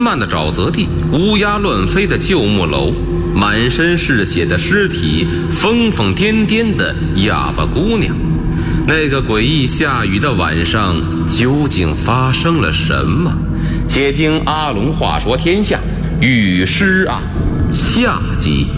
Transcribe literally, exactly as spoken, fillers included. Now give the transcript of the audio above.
漫的沼泽地，乌鸦乱飞的旧木楼，满身是血的尸体，疯疯癫癫的哑巴姑娘。那个诡异下雨的晚上，究竟发生了什么？且听阿龙话说天下，雨诗啊，下集。